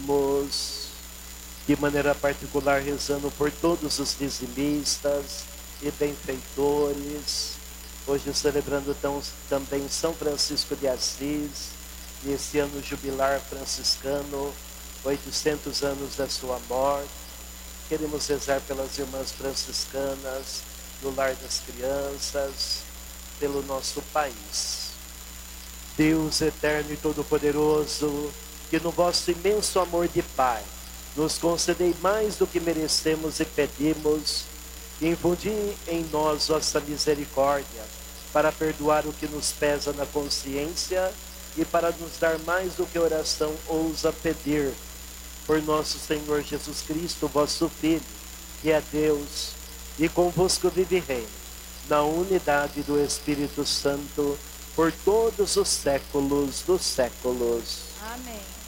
De maneira particular, rezando por todos os dizimistas e benfeitores, hoje celebrando também São Francisco de Assis, e esse ano jubilar franciscano, 800 anos da sua morte. Queremos rezar pelas irmãs franciscanas, do Lar das Crianças, pelo nosso país. Deus eterno e todo-poderoso, que no vosso imenso amor de Pai, nos concedei mais do que merecemos e pedimos, e infundi em nós vossa misericórdia, para perdoar o que nos pesa na consciência e para nos dar mais do que a oração ousa pedir. Por nosso Senhor Jesus Cristo, vosso Filho, que é Deus, e convosco vive e reina, na unidade do Espírito Santo, por todos os séculos dos séculos. Amém.